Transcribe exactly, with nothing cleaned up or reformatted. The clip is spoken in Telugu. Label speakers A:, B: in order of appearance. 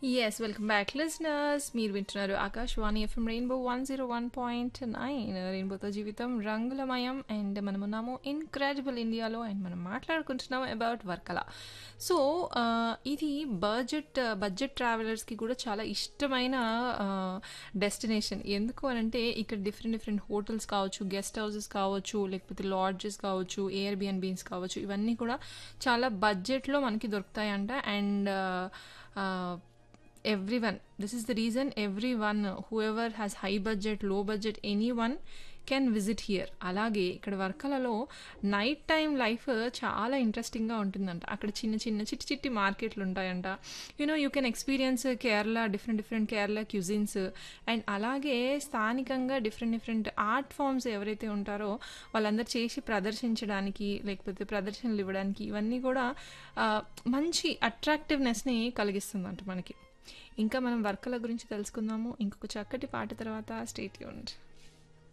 A: Yes, welcome back, listeners. మీరు వింటున్నారు Akashvani FM rainbow one zero one point nine రెయిన్బోతో జీవితం రంగులమయం. అండ్ మనం ఉన్నాము ఇన్క్రెడిబుల్ ఇండియాలో అండ్ మనం మాట్లాడుకుంటున్నాం అబౌట్ వర్కల. సో ఇది బడ్జెట్ బడ్జెట్ ట్రావెలర్స్కి కూడా చాలా ఇష్టమైన డెస్టినేషన్. ఎందుకు అని అంటే ఇక్కడ డిఫరెంట్ డిఫరెంట్ హోటల్స్ కావచ్చు, గెస్ట్ హౌసెస్ కావచ్చు, లేకపోతే లాడ్జెస్ కావచ్చు, ఎయిర్బిఎన్బీస్ కావచ్చు, ఇవన్నీ కూడా చాలా బడ్జెట్లో మనకి దొరుకుతాయంట. And everyone, this is the reason everyone, whoever has high budget, low budget, anyone can visit here. అలాగే ఇక్కడ వర్కలలో నైట్ టైం లైఫ్ చాలా ఇంట్రెస్టింగ్గా ఉంటుందంట. అక్కడ చిన్న చిన్న చిట్టి చిట్టి మార్కెట్లు ఉంటాయంట. You know you can experience Kerala, different different Kerala cuisines. And అలాగే స్థానికంగా డిఫరెంట్ డిఫరెంట్ ఆర్ట్ ఫామ్స్ ఎవరైతే ఉంటారో వాళ్ళందరూ చేసి ప్రదర్శించడానికి, లేకపోతే ప్రదర్శనలు ఇవ్వడానికి, ఇవన్నీ కూడా మంచి అట్రాక్టివ్నెస్ని కలిగిస్తుందంట మనకి. ఇంకా మనం వర్కల గురించి తెలుసుకుందాము ఇంకొక చక్కటి పాట తర్వాత. Stay tuned.